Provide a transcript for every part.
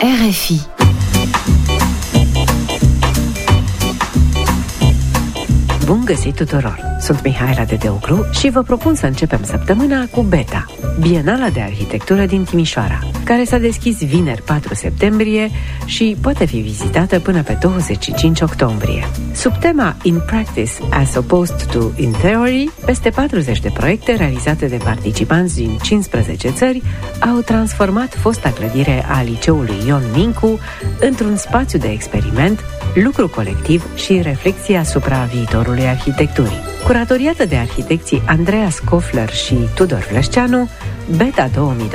RFI. Bun găsit tuturor! Sunt Mihaela Dedeoclu și vă propun să începem săptămâna cu Beta, Bienala de Arhitectură din Timișoara, care s-a deschis vineri 4 septembrie și poate fi vizitată până pe 25 octombrie. Sub tema In Practice as opposed to in Theory, peste 40 de proiecte realizate de participanți din 15 țări au transformat fosta clădire a liceului Ion Mincu într-un spațiu de experiment, lucru colectiv și reflexie asupra viitorului arhitecturii. Curatoriată de arhitecții Andreas Kofler și Tudor Vlășceanu, Beta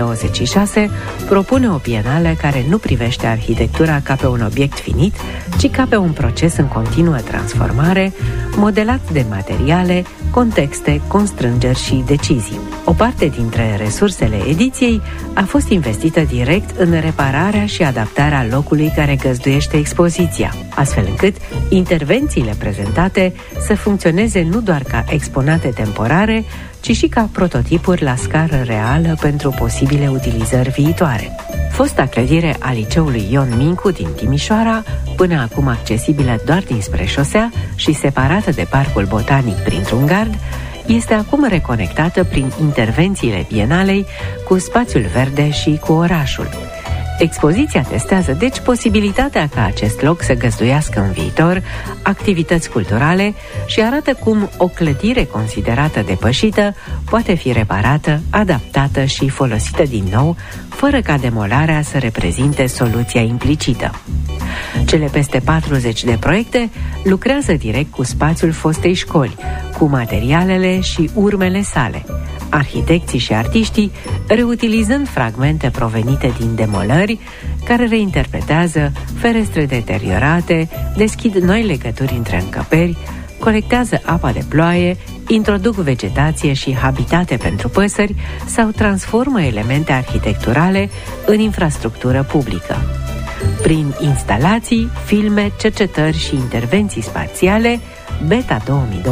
2026 propune o bienală care nu privește arhitectura ca pe un obiect finit, ci ca pe un proces în continuă transformare, modelat de materiale, contexte, constrângeri și decizii. O parte dintre resursele ediției a fost investită direct în repararea și adaptarea locului care găzduiește expoziția, astfel încât intervențiile prezentate să funcționeze nu doar ca exponate temporare, ci și ca prototipuri la scară reală pentru posibile utilizări viitoare. Fosta clădire a liceului Ion Mincu din Timișoara, până acum accesibilă doar dinspre șosea și separată de parcul botanic printr-un gard, este acum reconectată prin intervențiile bienalei cu spațiul verde și cu orașul. Expoziția testează deci posibilitatea ca acest loc să găzduiască în viitor activități culturale și arată cum o clădire considerată depășită poate fi reparată, adaptată și folosită din nou, fără ca demolarea să reprezinte soluția implicită. Cele peste 40 de proiecte lucrează direct cu spațiul fostei școli, cu materialele și urmele sale, arhitecții și artiștii reutilizând fragmente provenite din demolări, care reinterpretează ferestre deteriorate, deschid noi legături între încăperi, colectează apa de ploaie, introduc vegetație și habitate pentru păsări sau transformă elemente arhitecturale în infrastructură publică. Prin instalații, filme, cercetări și intervenții spațiale, Beta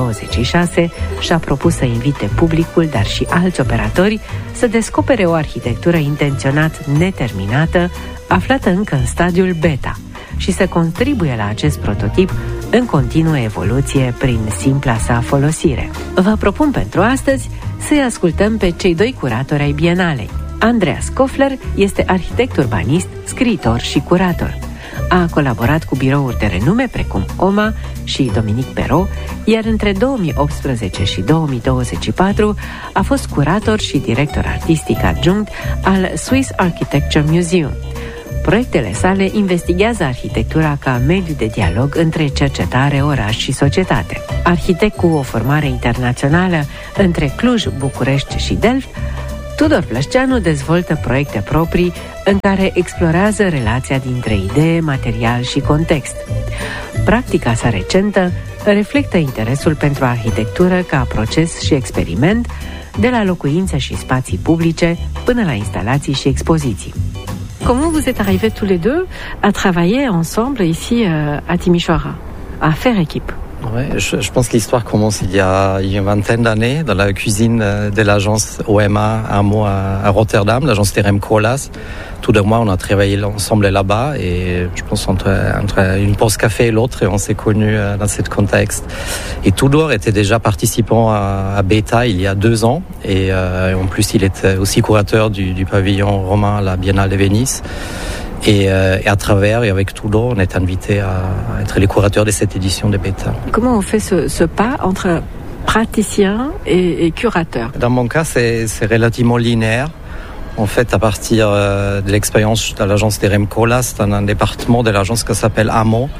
2026 și-a propus să invite publicul, dar și alți operatori, să descopere o arhitectură intenționat neterminată, aflată încă în stadiul beta, și să contribuie la acest prototip în continuă evoluție prin simpla sa folosire. Vă propun pentru astăzi să-i ascultăm pe cei doi curatori ai bienalei. Andreas Kofler este arhitect urbanist, scriitor și curator. A colaborat cu birouri de renume precum OMA și Dominique Perrault, iar între 2018 și 2024 a fost curator și director artistic adjunct al Swiss Architecture Museum. Proiectele sale investighează arhitectura ca mediu de dialog între cercetare, oraș și societate. Arhitect cu o formare internațională între Cluj, București și Delft, Tudor Vlășceanu dezvoltă proiecte proprii în care explorează relația dintre idee, material și context. Practica sa recentă reflectă interesul pentru arhitectură ca proces și experiment, de la locuințe și spații publice până la instalații și expoziții. Comment vous êtes arrivés tous les deux à travailler ensemble ici à Timișoara, à faire équipe? Ouais, je pense que l'histoire commence il y a une vingtaine d'années dans la cuisine de l'agence OMA Amo à Rotterdam, l'agence Terem Colas. Tout de moi, on a travaillé ensemble là-bas et je pense entre une pause café et l'autre, on s'est connus dans ce contexte. Et Tudor était déjà participant à Beta il y a 2 ans et en plus il était aussi curateur du pavillon romain à la Biennale de Venise. Et à travers, et avec Tudor, on est invité à être les curateurs de cette édition de Beta. Comment on fait ce pas entre praticien et curateur? Dans mon cas, c'est relativement linéaire. En fait, à partir de l'expérience de l'agence Terem Colas, dans un département de l'agence qui s'appelle Amo,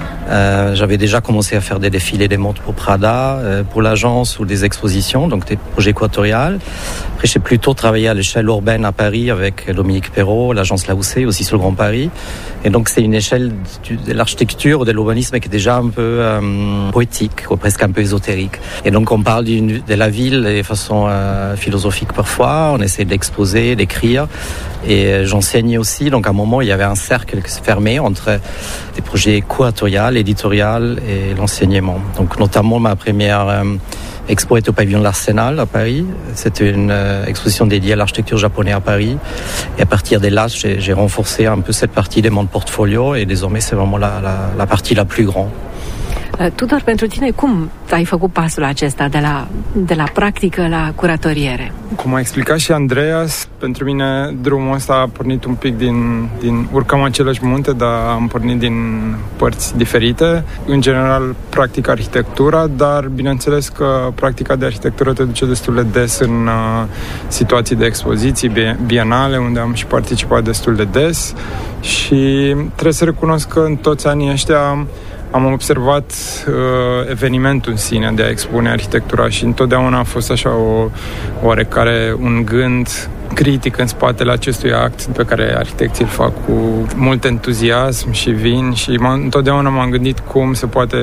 j'avais déjà commencé à faire des défilés de mode pour Prada, pour l'agence ou des expositions, donc des projets équatoriales. Après, j'ai plutôt travaillé à l'échelle urbaine à Paris avec Dominique Perrault, l'agence Laoussé, aussi sur le Grand Paris. Et donc, c'est une échelle de l'architecture ou de l'urbanisme qui est déjà un peu poétique, ou presque un peu ésotérique. Et donc, on parle de la ville de façon philosophique parfois, on essaie d'exposer, d'écrire. Et j'enseignais aussi, donc à un moment il y avait un cercle qui se fermait entre des projets curatoriales, éditoriales et l'enseignement. Donc notamment ma première expo était au pavillon de l'Arsenal à Paris. C'était une exposition dédiée à l'architecture japonaise à Paris. Et à partir de là, j'ai renforcé un peu cette partie de mon portfolio et désormais c'est vraiment la partie la plus grande. Tudor, pentru tine, cum ai făcut pasul acesta de la practică la curatoriere? Cum a explicat și Andreas, pentru mine drumul ăsta a pornit un pic din urcăm aceleași munte, dar am pornit din părți diferite. În general, practic arhitectura, dar bineînțeles că practica de arhitectură te duce destul de des în situații de expoziții, bienale, unde am și participat destul de des și trebuie să recunosc că în toți anii ăștia am observat evenimentul în sine de a expune arhitectura și întotdeauna a fost așa oarecare un gând critic în spatele acestui act pe care arhitecții îl fac cu mult entuziasm și vin și întotdeauna m-am gândit cum se poate,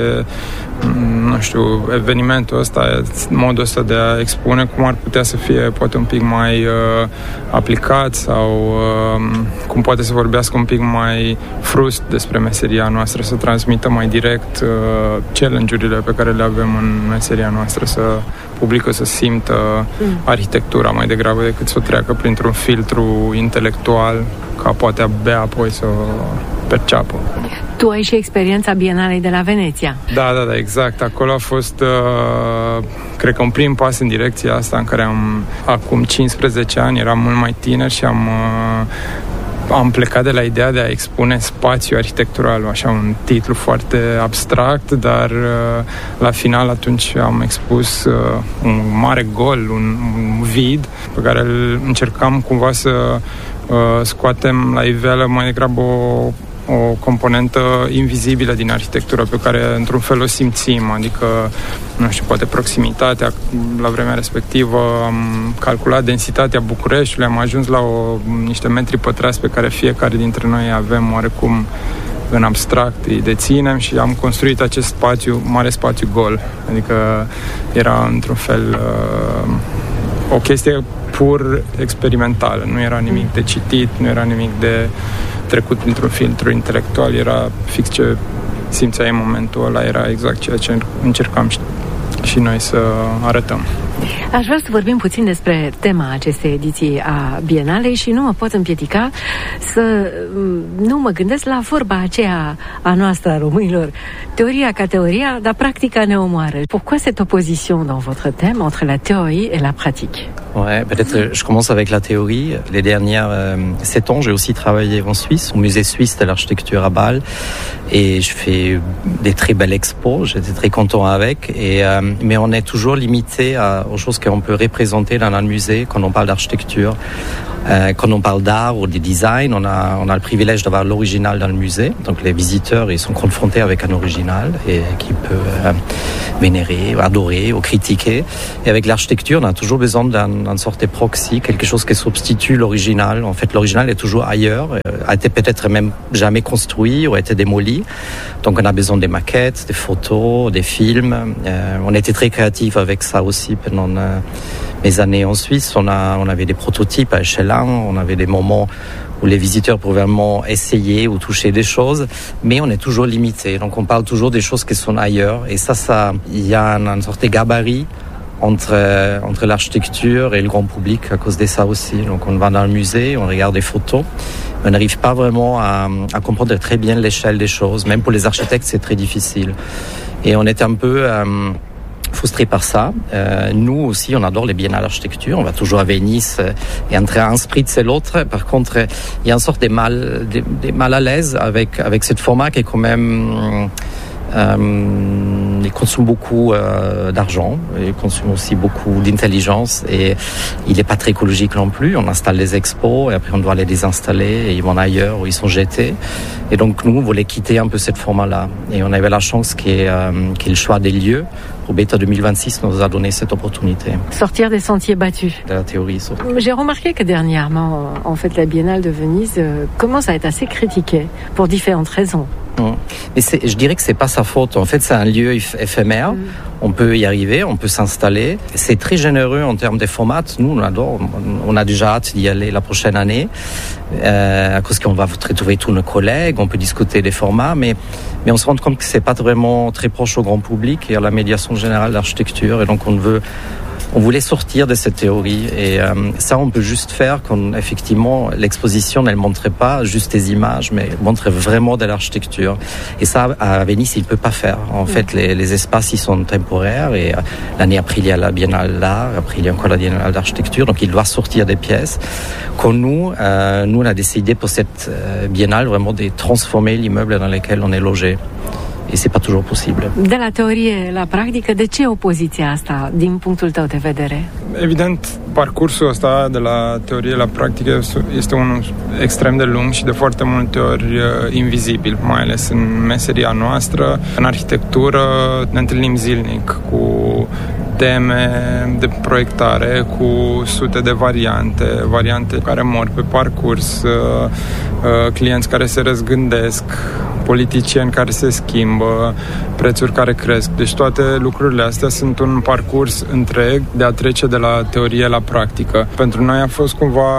nu știu, evenimentul ăsta, modul ăsta de a expune, cum ar putea să fie poate un pic mai aplicat sau cum poate să vorbească un pic mai frust despre meseria noastră, să transmită mai direct challenge-urile pe care le avem în meseria noastră, să publicul să simtă arhitectura mai degrabă decât să o treacă printr-un filtru intelectual ca poate abia apoi să o perceapă. Tu ai și experiența Bienalei de la Veneția. Da, exact. Acolo a fost, cred că un prim pas în direcția asta în care acum 15 ani, eram mult mai tiner și am plecat de la ideea de a expune spațiu arhitectural, așa un titlu foarte abstract, dar la final atunci am expus un mare gol, un vid pe care îl încercam cumva să scoatem la iveală mai degrabă o componentă invizibilă din arhitectură pe care într-un fel o simțim, adică, nu știu, poate proximitatea. La vremea respectivă am calculat densitatea Bucureștiului, am ajuns la niște metri pătrați pe care fiecare dintre noi avem oarecum în abstract, îi deținem și am construit acest spațiu, mare spațiu gol. Adică era într-un fel o chestie pur experimentală, nu era nimic de citit, nu era nimic de trecut printr-un filtru intelectual, era fix ce simțeai în momentul ăla, era exact ceea ce încercam și noi să arătăm. Aș vrea să vorbim puțin despre tema acestei ediții a Bienalei și nu mă pot împiedica să nu mă gândesc la vorba aceea a noastră a românilor. Teoria ca teoria, dar practica ne omoară. Pourquoi cette opposition dans votre thème entre la théorie et la pratique? Ouais, peut-être je commence avec la théorie. Les dernières 7 ans, j'ai aussi travaillé en Suisse, au musée suisse de l'architecture à Bâle, et je fais des très belles expos. J'étais très content avec, mais on est toujours limité aux choses qu'on peut représenter dans un musée quand on parle d'architecture. Quand on parle d'art ou de design, on a le privilège d'avoir l'original dans le musée. Donc les visiteurs, ils sont confrontés avec un original et qui peut vénérer, adorer ou critiquer. Et avec l'architecture, on a toujours besoin d'une sorte de proxy, quelque chose qui substitue l'original. En fait, l'original est toujours ailleurs, a été peut-être même jamais construit ou a été démoli. Donc on a besoin des maquettes, des photos, des films. On était très créatifs avec ça aussi pendant mes années en Suisse. On avait des prototypes à échelle, on avait des moments où les visiteurs pouvaient vraiment essayer ou toucher des choses, mais on est toujours limité. Donc on parle toujours des choses qui sont ailleurs. Et ça, il y a une sorte de gabarit entre l'architecture et le grand public à cause de ça aussi. Donc on va dans le musée, on regarde des photos, on n'arrive pas vraiment à comprendre très bien l'échelle des choses. Même pour les architectes, c'est très difficile. Et on est un peu frustrés par ça. Nous aussi, on adore les biennales d'architecture. On va toujours à Venise et entre un spritz et l'autre. Par contre, il y a une sorte de mal à l'aise avec ce format qui est quand même... il consomme beaucoup d'argent, il consomme aussi beaucoup d'intelligence et il n'est pas très écologique non plus. On installe les expos et après on doit les désinstaller et ils vont ailleurs où ils sont jetés. Et donc nous, on voulait quitter un peu ce format-là. Et on avait la chance qu'il y ait le choix des lieux. Pour Beta 2026 nous a donné cette opportunité. Sortir des sentiers battus. De la théorie, surtout. J'ai remarqué que dernièrement, en fait, la Biennale de Venise commence à être assez critiquée pour différentes raisons. Mais je dirais que c'est pas sa faute. En fait, c'est un lieu éphémère. On peut y arriver, on peut s'installer. C'est très généreux en termes de formats. Nous, on adore. On a déjà hâte d'y aller la prochaine année, à cause qu'on va retrouver tous nos collègues. On peut discuter des formats, mais on se rend compte que c'est pas vraiment très proche au grand public et à la médiation générale d'architecture. Et donc, on voulait sortir de cette théorie et ça on peut juste faire quand effectivement l'exposition elle montrait pas juste des images mais montrait vraiment de l'architecture et ça à Venise il peut pas faire en fait les espaces ils sont temporaires et l'année après il y a la Biennale d'art, après il y a encore la Biennale d'architecture donc il doit sortir des pièces quand nous on a décidé pour cette biennale vraiment de transformer l'immeuble dans lequel on est logé. Et c'est pas toujours posibil. De la teorie la practică, de ce opoziția asta, din punctul tău de vedere? Evident, parcursul ăsta de la teorie la practică este unul extrem de lung și de foarte multe ori invizibil, mai ales în meseria noastră. În arhitectură ne întâlnim zilnic cu teme de proiectare, cu sute de variante care mor pe parcurs, clienți care se răzgândesc, politicieni care se schimbă, prețuri care cresc. Deci toate lucrurile astea sunt un parcurs întreg de a trece de la teorie la practică. Pentru noi a fost cumva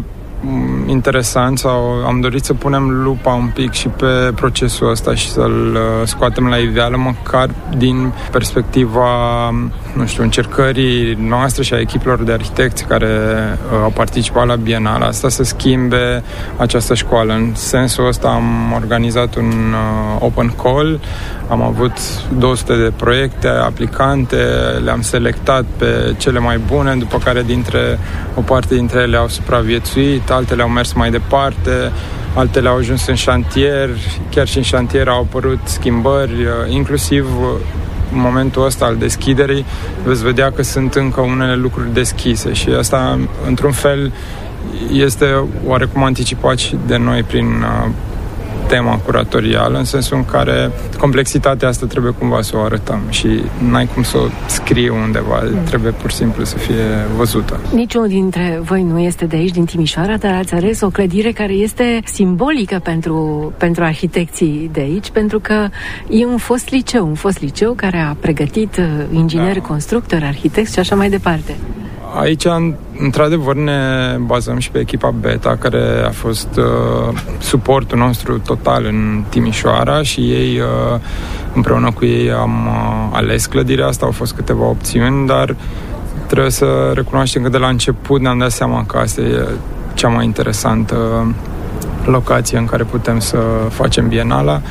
interesant sau am dorit să punem lupa un pic și pe procesul ăsta și să-l scoatem la iveală, măcar din perspectiva, nu știu, încercării noastre și a echipelor de arhitecți care au participat la Bienala asta să schimbe această școală. În sensul ăsta am organizat un open call, am avut 200 de proiecte aplicante, le-am selectat pe cele mai bune, după care o parte dintre ele au supraviețuit, altele au mers mai departe, altele au ajuns în șantier, chiar și în șantier au apărut schimbări, inclusiv în momentul ăsta al deschiderii veți vedea că sunt încă unele lucruri deschise și asta, într-un fel, este oarecum anticipat și de noi prin tema curatorială, în sensul în care complexitatea asta trebuie cumva să o arătăm și n-ai cum să o scrii undeva, trebuie pur și simplu să fie văzută. Niciunul dintre voi nu este de aici, din Timișoara, dar ați ales o clădire care este simbolică pentru arhitecții de aici, pentru că e un fost liceu care a pregătit ingineri, constructori, arhitecți și așa mai departe. Aici, într-adevăr, ne bazăm și pe echipa Beta, care a fost suportul nostru total în Timișoara și ei, împreună cu ei, am ales clădirea asta. Au fost câteva opțiuni, dar trebuie să recunoaștem că de la început ne-am dat seama că asta e cea mai interesantă locație în care putem să facem Bienala.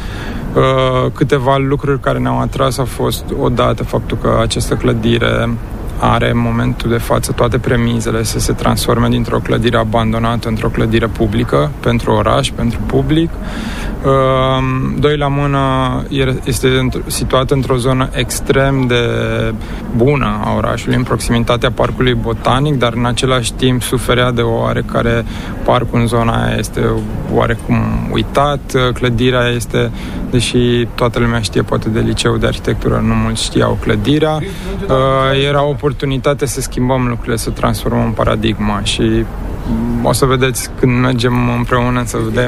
Câteva lucruri care ne-au atras a fost, odată, faptul că această clădire are în momentul de față toate premizele să se transforme dintr-o clădire abandonată într-o clădire publică, pentru oraș, pentru public. Doi la mână, este situată într-o zonă extrem de bună a orașului, în proximitatea Parcului Botanic, dar în același timp suferea de o oarecare parcul în zona aia este oarecum uitat. Clădirea este, deși toată lumea știe poate de liceu de arhitectură, nu mulți știau clădirea. Era o oportunitate să schimbăm lucrurile, să transformăm paradigma și o să vedeți când mergem împreună să vedem